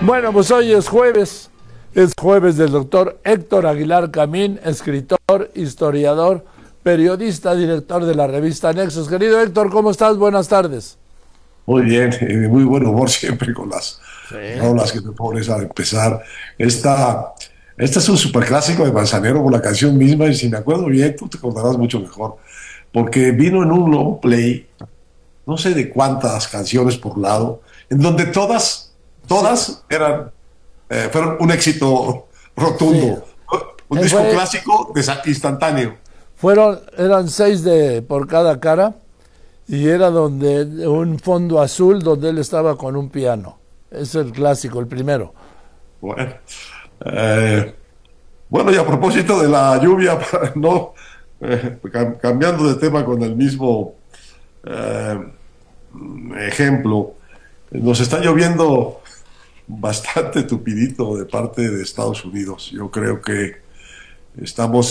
Bueno, pues hoy es jueves del doctor Héctor Aguilar Camín, escritor, historiador, periodista, director de la revista Nexos. Querido Héctor, ¿cómo estás? Buenas tardes. Muy bien, de muy buen humor siempre con las Sí. rolas que te pones a empezar. Esta es un superclásico de Manzanero por la canción misma, y si me acuerdo bien, tú te acordarás mucho mejor, porque vino en un long play, no sé de cuántas canciones por lado, en donde Sí, todas fueron un éxito sí. rotundo. Un disco Fue, clásico instantáneo. eran seis por cada cara y era donde un fondo azul donde él estaba con un piano. Es el clásico, el primero. Bueno, eh, Bueno, y a propósito de la lluvia, para no cambiando de tema con el mismo eh, ejemplo, nos está lloviendo bastante tupidito de parte de Estados Unidos. Yo creo que estamos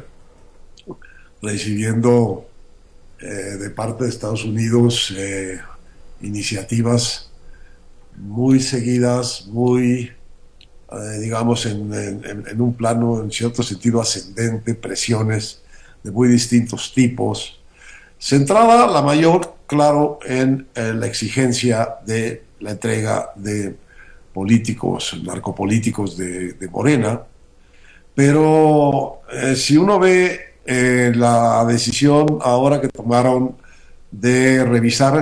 recibiendo de parte de Estados Unidos iniciativas muy seguidas, muy digamos, en un plano, en cierto sentido, ascendente, presiones de muy distintos tipos, centrada la mayor, claro, en la exigencia de la entrega de políticos, narcopolíticos de Morena, pero si uno ve la decisión ahora que tomaron de revisar